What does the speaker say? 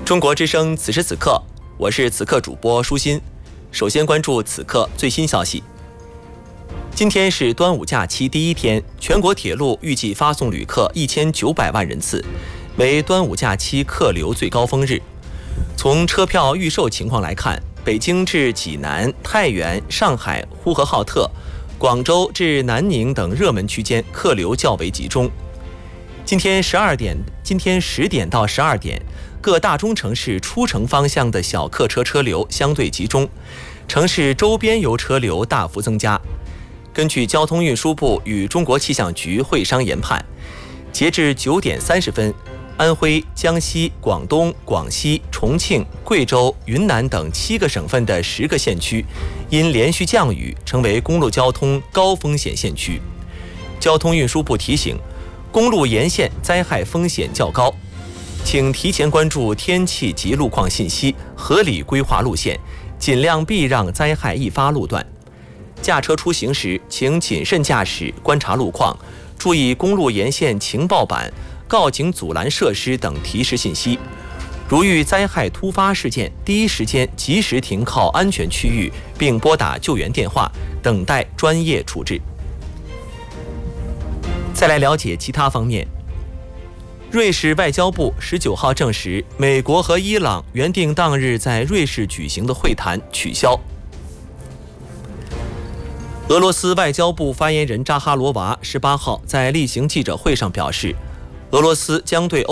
中国之声此时此刻，我是此刻主播舒心。首先关注此刻最新消息。今天是端午假期第一天，全国铁路预计发送旅客1900万人次，为端午假期客流最高峰日。从车票预售情况来看，北京至济南、太原、上海、呼和浩特、广州至南宁等热门区间客流较为集中。今天10点到12点，各大中城市出城方向的小客车车流相对集中，城市周边游车流大幅增加。根据交通运输部与中国气象局会商研判，截至9点30分，安徽、江西、广东、广西、重庆、贵州、云南等7个省份的10个县区因连续降雨成为公路交通高风险县区。交通运输部提醒，公路沿线灾害风险较高，请提前关注天气及路况信息，合理规划路线，尽量避让灾害易发路段。驾车出行时，请谨慎驾驶，观察路况，注意公路沿线情报板、告警阻拦设施等提示信息。如遇灾害突发事件，第一时间及时停靠安全区域，并拨打救援电话，等待专业处置。再来了解其他方面。瑞士外交部19号证实，美国和伊朗原定当日在瑞士举行的会谈取消。俄罗斯外交部发言人扎哈罗娃18号在例行记者会上表示，俄罗斯将对